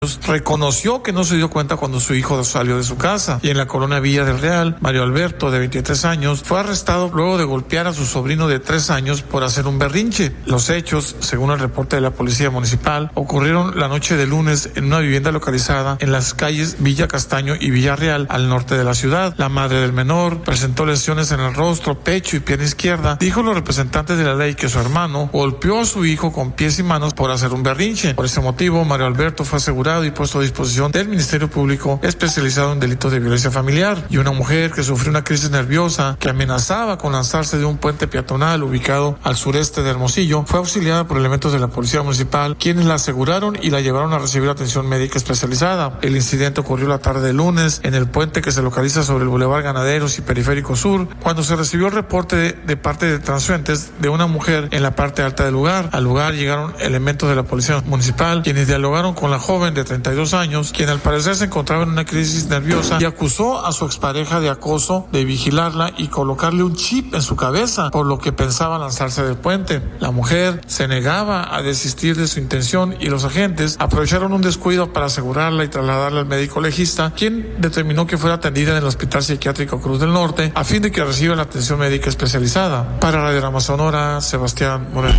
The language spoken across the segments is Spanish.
reconoció que no se dio cuenta cuando su hijo salió de su casa. Y en la colonia Villa del Real, Mario Alberto, de 23 años, fue arrestado luego de golpear a su sobrino de 3 años por hacer un berrinche. Los hechos, según el reporte de la policía municipal, ocurrieron la noche de lunes en una vivienda localizada en las calles Villa Castaño y Villarreal, al norte de la ciudad. La madre del menor presentó lesiones en el rostro, pecho y pierna izquierda. Dijo los representantes de la ley que su hermano golpeó a su hijo con pies y manos por hacer un berrinche. Por ese motivo, Mario Alberto fue asegurado y puesto a disposición del Ministerio Público especializado en delitos de violencia familiar. Y una mujer que sufrió una crisis nerviosa que amenazaba con lanzarse de un puente peatonal ubicado al sureste de Hermosillo fue auxiliada por elementos de la policía municipal, quienes la aseguraron y la llevaron a recibir atención médica especializada. El incidente ocurrió la tarde de lunes en el puente que se localiza sobre el Boulevard Ganaderos y Periférico Sur, cuando se recibió el reporte de parte de transeúntes de una mujer en la parte alta del lugar. Al lugar llegaron elementos de la policía municipal, quienes dialogaron con la joven de 32 años, quien al parecer se encontraba en una crisis nerviosa y acusó a su expareja de acoso, de vigilarla y colocarle un chip en su cabeza, por lo que pensaba lanzarse del puente. La mujer se negaba a desistir de su intención y los agentes aprovecharon un descuido para asegurarla y trasladarla al médico legista, quien determinó que fuera atendida en el Hospital Psiquiátrico Cruz del Norte a fin de que reciba la atención médica especializada. Para Radiorama Sonora, Sebastián Moreno.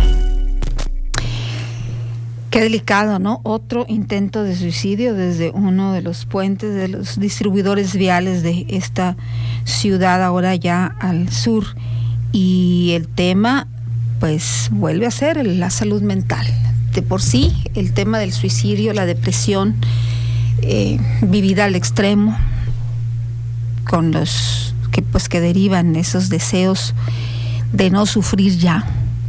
Qué delicado, ¿no? Otro intento de suicidio desde uno de los puentes de los distribuidores viales de esta ciudad, ahora ya al sur. Y el tema, pues, vuelve a ser la salud mental. De por sí, el tema del suicidio, la depresión, vivida al extremo, con los que derivan esos deseos de no sufrir ya,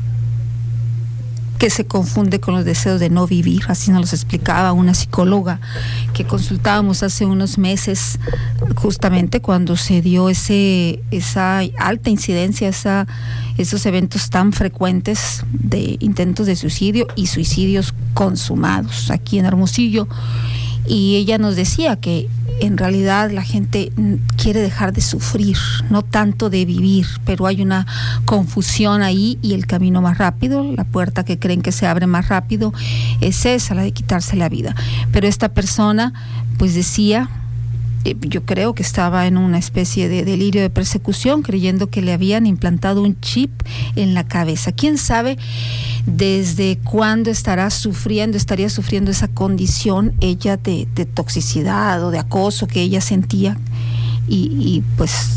que se confunde con los deseos de no vivir. Así nos los explicaba una psicóloga que consultábamos hace unos meses, justamente cuando se dio esa alta incidencia, esos eventos tan frecuentes de intentos de suicidio y suicidios consumados aquí en Hermosillo. Y ella nos decía que en realidad la gente quiere dejar de sufrir, no tanto de vivir, pero hay una confusión ahí y el camino más rápido, la puerta que creen que se abre más rápido, es esa, la de quitarse la vida. Pero esta persona pues decía, yo creo que estaba en una especie de delirio de persecución, creyendo que le habían implantado un chip en la cabeza. ¿Quién sabe desde cuándo estaría sufriendo esa condición ella de toxicidad o de acoso que ella sentía? Y pues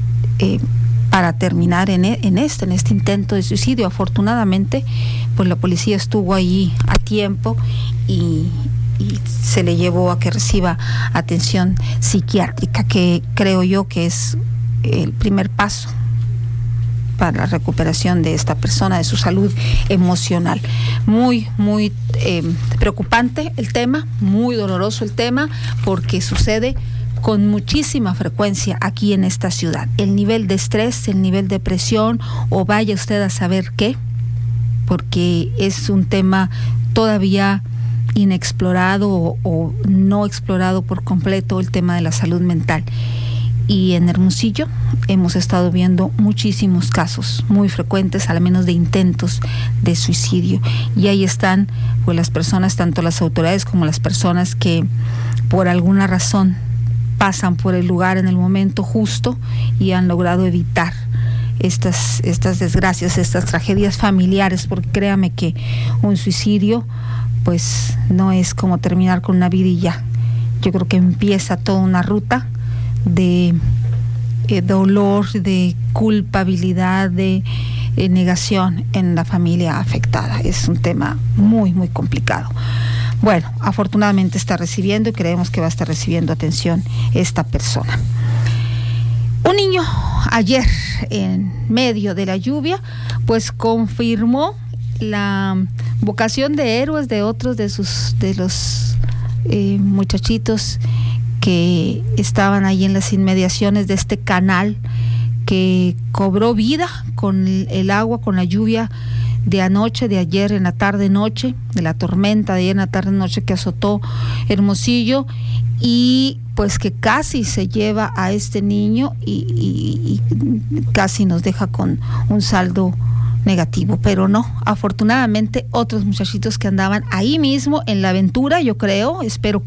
para terminar en este intento de suicidio, afortunadamente pues la policía estuvo ahí a tiempo y se le llevó a que reciba atención psiquiátrica, que creo yo que es el primer paso para la recuperación de esta persona, de su salud emocional. Muy preocupante el tema, muy doloroso el tema, porque sucede con muchísima frecuencia aquí en esta ciudad. El nivel de estrés, el nivel de presión, o vaya usted a saber qué, porque es un tema todavía inexplorado o no explorado por completo, el tema de la salud mental. Y en Hermosillo hemos estado viendo muchísimos casos muy frecuentes, al menos de intentos de suicidio. Y ahí están pues las personas, tanto las autoridades como las personas que por alguna razón pasan por el lugar en el momento justo y han logrado evitar estas desgracias, estas tragedias familiares, porque créame que un suicidio pues no es como terminar con una vida y ya. Yo creo que empieza toda una ruta de dolor, de culpabilidad, de negación en la familia afectada. Es un tema muy complicado. Bueno, afortunadamente está recibiendo y creemos que va a estar recibiendo atención esta persona. Un niño ayer, en medio de la lluvia, pues confirmó la vocación de héroes de otros de los muchachitos que estaban ahí en las inmediaciones de este canal que cobró vida con el agua, con la lluvia de anoche, de ayer en la tarde-noche, de la tormenta de ayer en la tarde-noche que azotó Hermosillo, y pues que casi se lleva a este niño y casi nos deja con un saldo negativo, pero no, afortunadamente otros muchachitos que andaban ahí mismo en la aventura, yo creo, espero